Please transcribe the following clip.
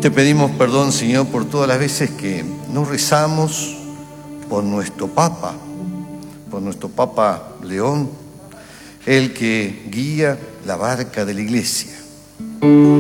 te pedimos perdón, Señor, por todas las veces que no rezamos por nuestro Papa León, el que guía la barca de la Iglesia.